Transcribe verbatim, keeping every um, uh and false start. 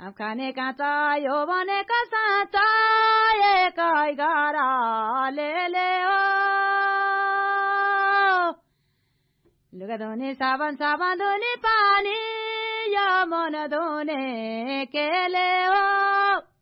Amkane kanta yobane kasanta ye kai gara lele o. Lugadone saban saban done pani yamana done kele o.